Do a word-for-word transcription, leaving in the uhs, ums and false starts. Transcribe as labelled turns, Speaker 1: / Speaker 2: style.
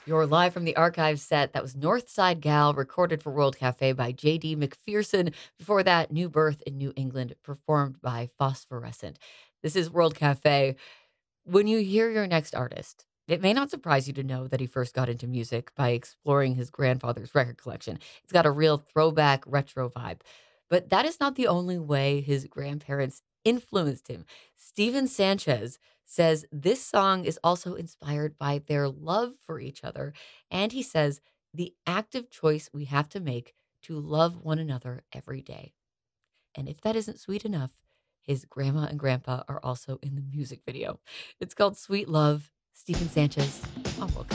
Speaker 1: You're live from the archive set. That was Northside Gal, recorded for World Cafe by J D. McPherson. Before that, New Birth in New England, performed by Phosphorescent. This is World Cafe. When you hear your next artist, it may not surprise you to know that he first got into music by exploring his grandfather's record collection. It's got a real throwback retro vibe. But that is not the only way his grandparents influenced him. Steven Sanchez says this song is also inspired by their love for each other. And he says the active choice we have to make to love one another every day. And if that isn't sweet enough, his grandma and grandpa are also in the music video. It's called Sweet Love. Stephen Sanchez on World